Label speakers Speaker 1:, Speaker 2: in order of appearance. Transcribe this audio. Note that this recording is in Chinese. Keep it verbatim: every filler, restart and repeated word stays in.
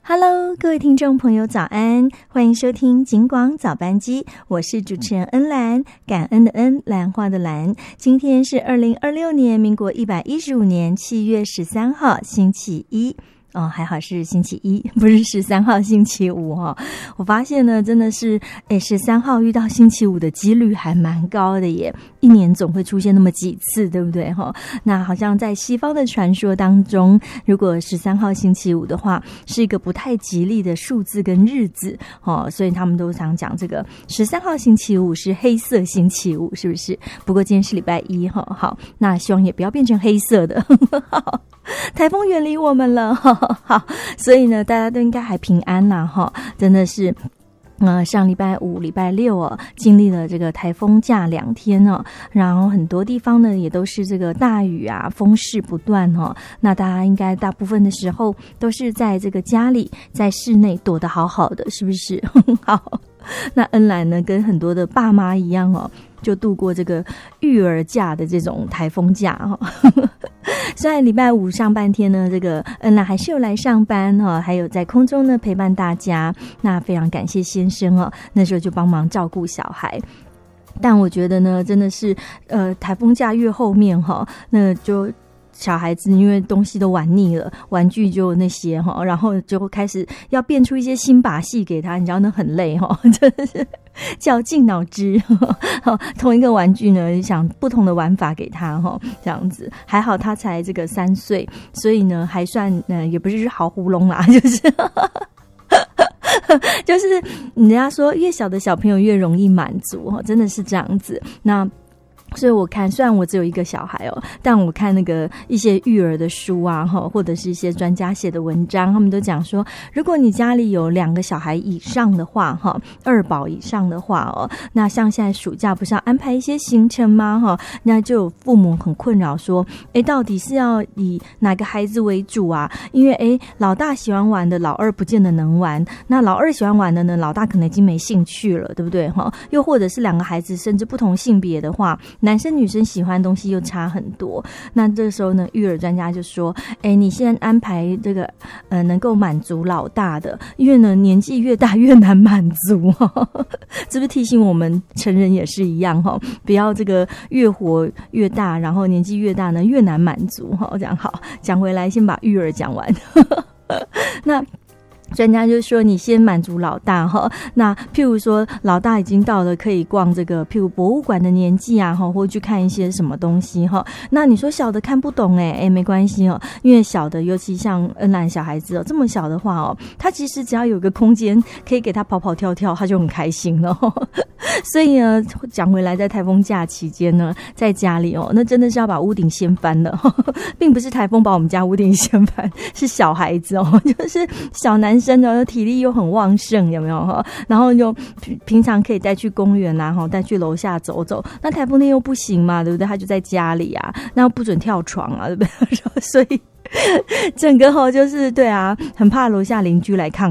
Speaker 1: Hello， 各位听众朋友早安，欢迎收听警广早班机，我是主持人恩兰，感恩的恩，兰花的兰。今天是二零二六年民国一百一十五年七月十三号星期一。哦，还好是星期一，不是十三号星期五哈、哦。我发现呢，真的是，诶，十三号遇到星期五的几率还蛮高的耶。一年总会出现那么几次，对不对哈？那好像在西方的传说当中，如果十三号星期五的话，是一个不太吉利的数字跟日子哦，所以他们都常讲这个十三号星期五是黑色星期五，是不是？不过今天是礼拜一哈，好，那希望也不要变成黑色的。好，台风远离我们了，好，所以呢，大家都应该还平安啦，哈，真的是。呃，上礼拜五、礼拜六哦，经历了这个台风假两天哦，然后很多地方呢也都是这个大雨啊，风势不断哦。那大家应该大部分的时候都是在这个家里，在室内躲得好好的，是不是？好，那恩兰呢，跟很多的爸妈一样哦，就度过这个育儿假的这种台风假哦。虽然礼拜五上半天呢，这个恩兰还是有来上班哈、哦，还有在空中呢陪伴大家。那非常感谢先生哦，那时候就帮忙照顾小孩。但我觉得呢，真的是呃，台风假越后面哈、哦，那就。小孩子因为东西都玩腻了，玩具就那些哈，然后就开始要变出一些新把戏给他，你知道那很累哈，真的是绞尽脑汁。同一个玩具呢，想不同的玩法给他哈，这样子还好他才这个三岁，所以呢还算呃也不是好糊弄啦，就是。就是人家说越小的小朋友越容易满足，真的是这样子。那所以我看，虽然我只有一个小孩哦，但我看那个一些育儿的书啊，或者是一些专家写的文章，他们都讲说，如果你家里有两个小孩以上的话，哈，二宝以上的话哦，那像现在暑假不是要安排一些行程吗？哈，那就有父母很困扰说，哎，到底是要以哪个孩子为主啊？因为哎，老大喜欢玩的，老二不见得能玩；那老二喜欢玩的呢，老大可能已经没兴趣了，对不对？哈，又或者是两个孩子甚至不同性别的话。男生女生喜欢的东西又差很多，那这时候呢，育儿专家就说：“哎，你先安排这个呃能够满足老大的，因为呢年纪越大越难满足哈、哦，是不是提醒我们成人也是一样哈、哦？不要这个越活越大，然后年纪越大呢越难满足哈、哦。这样好，讲回来，先把育儿讲完。那。”专家就说你先满足老大哈，那譬如说老大已经到了可以逛这个譬如博物馆的年纪啊哈，或去看一些什么东西哈，那你说小的看不懂哎哎没关系哦，因为小的尤其像恩兰小孩子哦这么小的话哦，他其实只要有个空间可以给他跑跑跳跳，他就很开心了。所以呢，讲回来，在台风假期间呢，在家里哦，那真的是要把屋顶掀翻了，并不是台风把我们家屋顶掀翻，是小孩子哦，就是小男生的体力又很旺盛，有没有？然后就平常可以带去公园啊，带去楼下走走。那台风天又不行嘛，对不对？他就在家里啊，那不准跳床啊，对不对？所以整个吼就是对啊，很怕楼下邻居来抗